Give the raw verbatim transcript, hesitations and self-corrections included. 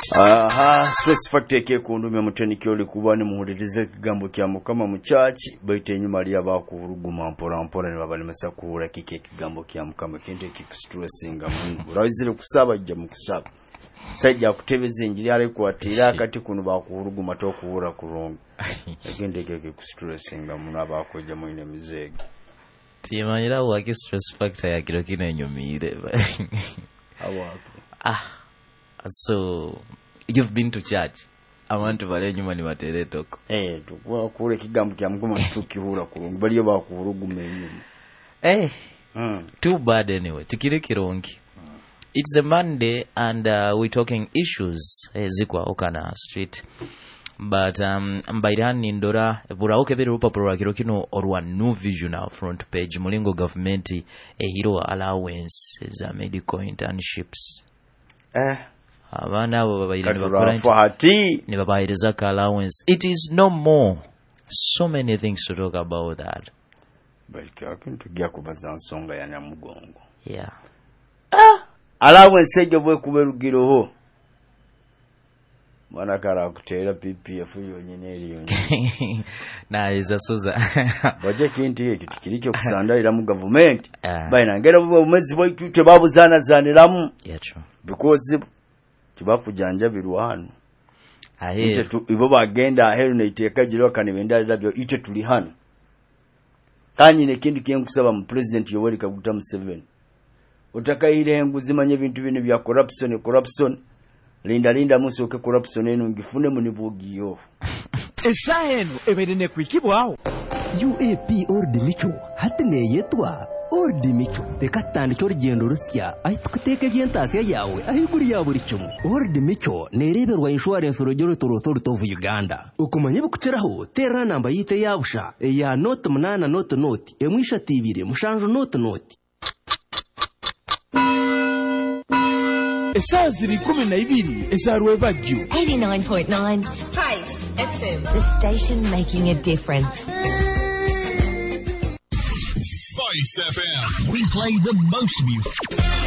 aha stress factor ke kundumya mutendiki oli kuba ne muhulirize kigambo kya mukama mu church baite enyuma ali abakuvuruguma mpora mpora ne babali masakura kike kigambo kya mukama kente kikustressing Mungu rawizire kusabajja mu kusaba sajja kutebeza enjiri ali kwatira akati kuno bakuvuruguma tokuwura kulonga kente kike kustressing Mungu abakoja mu ine mizege timanyira wa ki stress factor ya kilo kine nyumire awapo ah so you've been to church abantu bale nyuma ni batere toko eh tukwa kule kigambo kya mukama tukihura kulungu baliyo bakuvuruguma enyuma eh mm. Too bad anyway tikire kirongi mm. It's a Monday and uh, we're talking issues ezikwa okana street but um mbairani ndora buraoke bere rupapuro kiro kino orwa new vision our front page mulingo government e hero allowance za medical internships eh abana abo babayire bakora ni babayireza ka allowance. It is no more. So many things to talk about that. But akin tugia kubaza nsonga ya nyamugongo. Yeah. Ah, allowance ejo bwe kuberugiro ho. Mwana kara kutera P P F yonyene eri yonyene. Na iza suza. Baje kinti yeki tikirike kusandalira mu government. Uh, Baina ngera bwo mezi bwo tute babu zana zaniramu. Yeah, true. Because tibafu janja birwano Ahe ite tu ibo bagenda aheru ne iteka jiro kanibenda labyo ite tuli hano kanyi ne kindu kiyen kusaba mu president Yoweri Kaguta Museveni utakaire nguzimanye bintu bine bya corruption corruption linda linda musoke corruption eno ngifune munibugiyo esaheno eberene kwikibwaho U A P Ordi Micho hatine yetwa Ordi Micho tekatandi cy'urugendo rusya ahitwiteke byentasiya yawe ahiguri ya buri cyumu Ordi Micho nereberwa insurance urugero toroto rutovu Uganda ukumanye bukuteraho terra namba yite yabusha ya note munana note note emwisha tibire mushanjo note note Esa ziri kumi na ibiri ezaruwe bagyo eighty-nine point nine Spice F M, the station making a difference. Spice F M. We play the most music.